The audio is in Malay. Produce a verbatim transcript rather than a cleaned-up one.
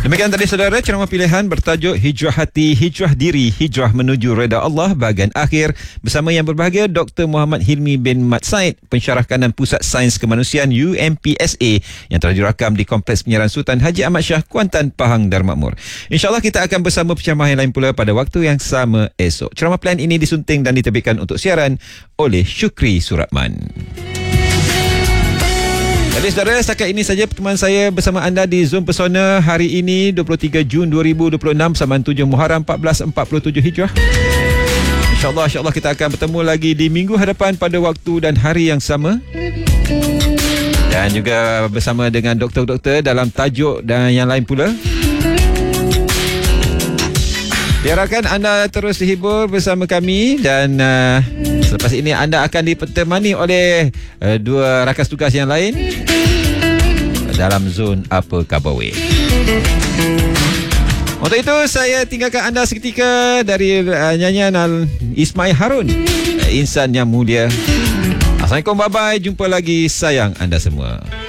Demikian tadi saudara ceramah pilihan bertajuk Hijrah Hati, Hijrah Diri, Hijrah Menuju Reda Allah bahagian akhir bersama yang berbahagia Doktor Muhammad Hilmi bin Mat Said, pensyarah kanan Pusat Sains Kemanusiaan U M P S A yang telah dirakam di Kompleks Penyiaran Sultan Haji Ahmad Shah, Kuantan, Pahang dan Makmur. InsyaAllah kita akan bersama penceramah yang lain pula pada waktu yang sama esok. Ceramah pilihan ini disunting dan diterbitkan untuk siaran oleh Syukri Suratman. Jadi saudara, setakat ini saja pertemuan saya bersama anda di Zoom Pesona hari ini dua puluh tiga Jun dua ribu dua puluh enam bersamaan tujuh Muharram empat belas empat puluh tujuh Hijrah. InsyaAllah, insyaAllah kita akan bertemu lagi di minggu hadapan pada waktu dan hari yang sama. Dan juga bersama dengan doktor-doktor dalam tajuk dan yang lain pula. Diharapkan anda terus dihibur bersama kami dan uh, selepas ini anda akan ditemani oleh uh, dua rakan tugas yang lain dalam zon Apa Khabar Weh. Untuk itu saya tinggalkan anda seketika dari uh, nyanyian Al Ismail Harun, uh, Insan Yang Mulia. Assalamualaikum, bye bye, jumpa lagi sayang anda semua.